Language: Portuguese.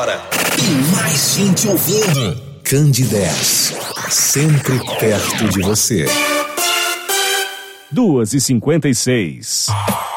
hora e mais gente ouvindo. Candidez, sempre perto de você. 2h56.